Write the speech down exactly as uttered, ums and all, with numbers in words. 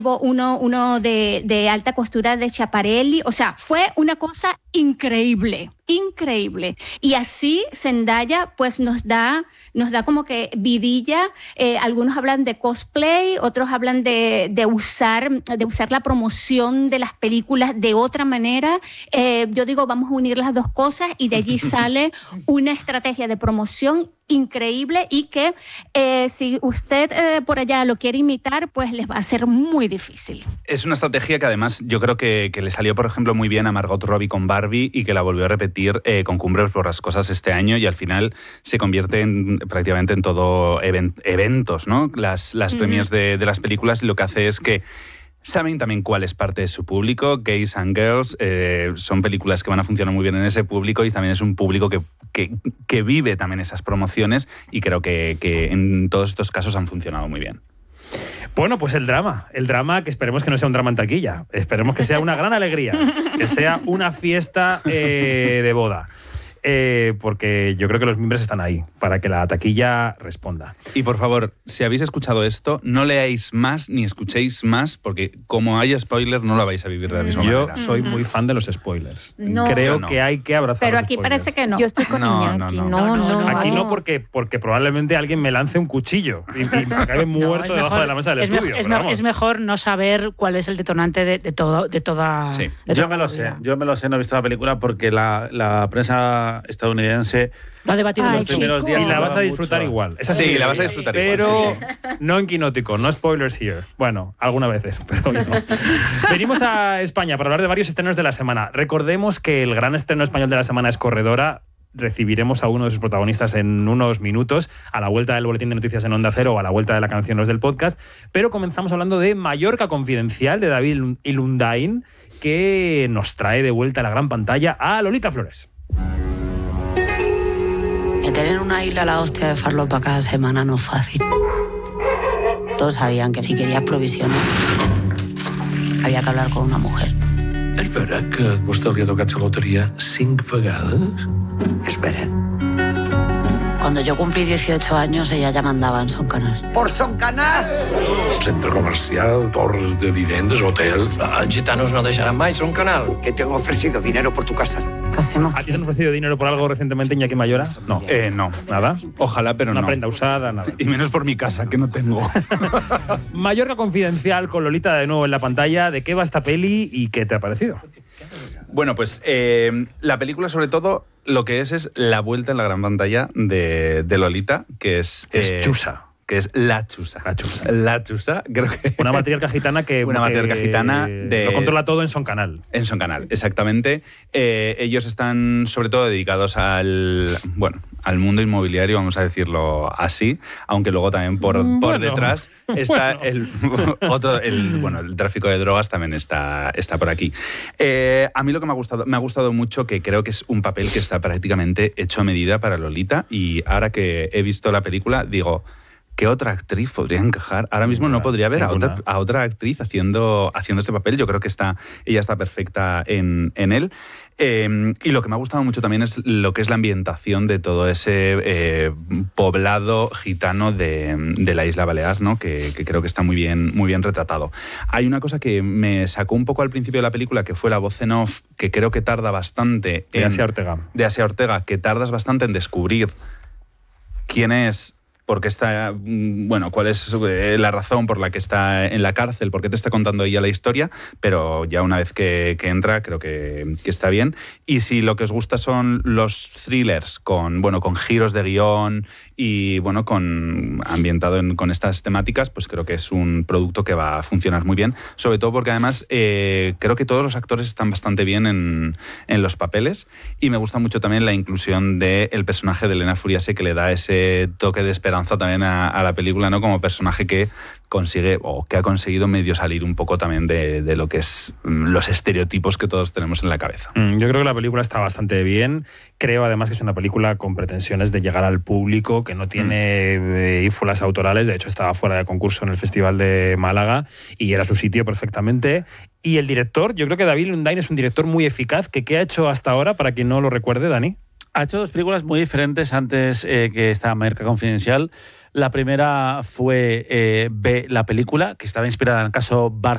uno, uno de, de alta costura de Schiaparelli. O sea, fue una cosa increíble, increíble. Y así Zendaya pues nos da, nos da como que vidilla. Eh, algunos hablan de cosplay, otros hablan de, de, usar, de usar la promoción de las películas de otra manera. Eh, yo digo, vamos a unir las dos cosas y de allí sale una estrategia de promoción increíble y que eh, si usted eh, por allá lo quiere imitar, pues les va a ser muy difícil. Es una estrategia que además yo creo que, que le salió, por ejemplo, muy bien a Margot Robbie con Barbie y que la volvió a repetir eh, con Cumbres Borrascosas este año y al final se convierte en, prácticamente en todo event, eventos, ¿no? Las, las uh-huh. premios de, de las películas, y lo que hace es que saben también cuál es parte de su público. Gays and Girls eh, son películas que van a funcionar muy bien en ese público y también es un público que, que, que vive también esas promociones y creo que, que en todos estos casos han funcionado muy bien. Bueno, pues el drama, el drama que esperemos que no sea un drama en taquilla, esperemos que sea una gran alegría, que sea una fiesta eh, de boda. Eh, porque yo creo que los miembros están ahí para que la taquilla responda. Y por favor, si habéis escuchado esto, no leáis más ni escuchéis más, porque como haya spoiler no lo vais a vivir de la misma yo manera. Yo soy muy fan de los spoilers. No, creo no. que hay que abrazar Pero los aquí spoilers. parece que no. Yo estoy con no, Iñaki. no, No, no, no, no. Aquí no porque, porque probablemente alguien me lance un cuchillo y, y me acabe muerto no, debajo mejor, de la mesa del es estudio. Me, es, me, es mejor no saber cuál es el detonante de, de, todo, de toda... Sí. De yo toda me lo sé, yo me lo sé, no he visto la película porque la, la prensa estadounidense lo ha debatido Ay, los primeros días y la vas a disfrutar mucho. igual. Esa sí, la vas a disfrutar pero igual. Pero no en quinótico, no spoilers here. Bueno, algunas veces, pero no. Venimos a España para hablar de varios estrenos de la semana. Recordemos que el gran estreno español de la semana es Corredora. Recibiremos a uno de sus protagonistas en unos minutos, a la vuelta del boletín de noticias en Onda Cero o a la vuelta de la canción Los del Podcast. Pero comenzamos hablando de Mallorca Confidencial, de David Ilundain, que nos trae de vuelta a la gran pantalla a Lolita Flores. Meter en una isla la hostia de farlopa cada semana no es fácil. Todos sabían que si querías provisiones había que hablar con una mujer. És vera que a vostè li ha tocat la loteria cinc vegades? Espera. Cuando yo cumplí dieciocho años, ella ya mandaba en Son Canal. ¿Por Son Canal? Centre comercial, torres de vivendes, hotel... Els gitanos no deixaran mai Son Canal. Que te han ofrecido dinero por tu casa. ¿Qué hacemos? ¿A ti te han ofrecido dinero por algo recientemente, Iñaki Mayora? No, eh, no. ¿Nada? Ojalá, pero Una no. prenda usada, nada. Y menos por mi casa, que no tengo. Mallorca Confidencial con Lolita de nuevo en la pantalla. ¿De qué va esta peli y qué te ha parecido? Bueno, pues eh, la película sobre todo lo que es es la vuelta en la gran pantalla de, de Lolita, que es... Que es eh, Chusa. Que es la Chusa. La Chusa. La Chusa, creo que... Una matriarca gitana que... Una que matriarca gitana de... Lo controla todo en Son Canal. En Son Canal, exactamente. Eh, ellos están sobre todo dedicados al... Bueno, al mundo inmobiliario, vamos a decirlo así, aunque luego también por, por bueno, detrás está bueno. el otro, el, bueno, el tráfico de drogas también está, está por aquí. Eh, a mí lo que me ha gustado, me ha gustado mucho, que creo que es un papel que está prácticamente hecho a medida para Lolita, y ahora que he visto la película digo, ¿qué otra actriz podría encajar? Ahora mismo Ninguna, no podría ver a ninguna. otra, a otra actriz haciendo, haciendo este papel. Yo creo que está, ella está perfecta en, en él. Eh, y lo que me ha gustado mucho también es lo que es la ambientación de todo ese eh, poblado gitano de, de la isla Balear, ¿no? que, que creo que está muy bien, muy bien retratado. Hay una cosa que me sacó un poco al principio de la película, que fue la voz en off, que creo que tarda bastante... De en, Asia Ortega. De Asia Ortega, que tardas bastante en descubrir quién es... porque está, bueno, cuál es la razón por la que está en la cárcel, por qué te está contando ella la historia, pero ya una vez que, que entra creo que, que está bien. Y si lo que os gusta son los thrillers con, bueno, con giros de guión y bueno, con, ambientado en, con estas temáticas, pues creo que es un producto que va a funcionar muy bien, sobre todo porque además eh, creo que todos los actores están bastante bien en, en los papeles, y me gusta mucho también la inclusión del personaje de Elena Furiase, que le da ese toque de esperanza también a, a la película, ¿no? Como personaje que consigue, o que ha conseguido medio salir un poco también de, de lo que es los estereotipos que todos tenemos en la cabeza. Mm, yo creo que la película está bastante bien. Creo además que es una película con pretensiones de llegar al público, que no tiene mm. eh, ínfulas autorales. De hecho, estaba fuera de concurso en el Festival de Málaga y era su sitio perfectamente. Y el director, yo creo que David Ilundain es un director muy eficaz. Que, ¿qué ha hecho hasta ahora, para quien no lo recuerde, Dani? Ha hecho dos películas muy diferentes antes eh, que esta Mallorca Confidencial. La primera fue eh, B, la película, que estaba inspirada en el caso Bar